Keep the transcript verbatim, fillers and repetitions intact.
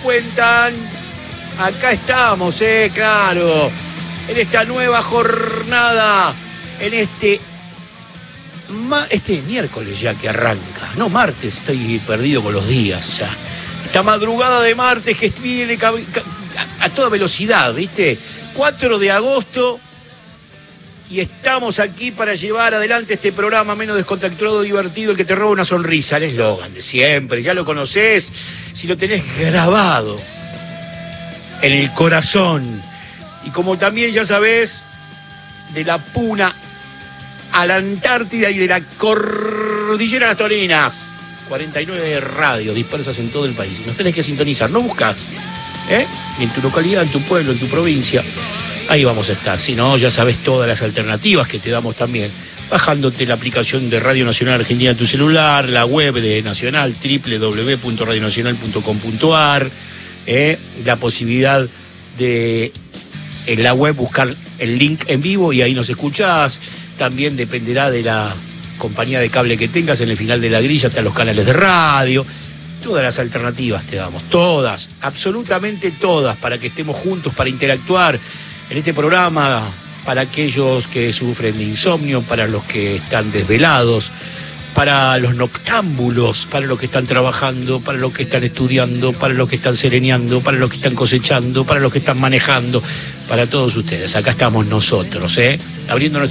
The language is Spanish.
cuentan. Acá estamos, eh, claro. En esta nueva jornada. En este... Ma- este miércoles ya que arranca. No, martes, estoy perdido con los días ya. Esta madrugada de martes que viene ca- ca- a, a toda velocidad, ¿viste? cuatro de agosto. Y estamos aquí para llevar adelante este programa menos descontracturado, divertido, el que te roba una sonrisa. El eslogan de siempre, ya lo conocés, si lo tenés grabado en el corazón. Y como también ya sabés, de la Puna a la Antártida y de la Cordillera de las Toninas. cuarenta y nueve radios dispersas en todo el país. Y nos tenés que sintonizar, no buscás, ¿eh? En tu localidad, en tu pueblo, en tu provincia. Ahí vamos a estar. Si no, ya sabes todas las alternativas que te damos también. Bajándote la aplicación de Radio Nacional Argentina en tu celular, la web de Nacional, doble u doble u doble u punto radio nacional punto com punto a r, eh, la posibilidad de en la web buscar el link en vivo y ahí nos escuchás. También dependerá de la compañía de cable que tengas. En el final de la grilla están los canales de radio. Todas las alternativas te damos, todas, absolutamente todas, para que estemos juntos, para interactuar en este programa, para aquellos que sufren de insomnio, para los que están desvelados, para los noctámbulos, para los que están trabajando, para los que están estudiando, para los que están sereneando, para los que están cosechando, para los que están manejando, para todos ustedes. Acá estamos nosotros, ¿eh? Abriendo nuestro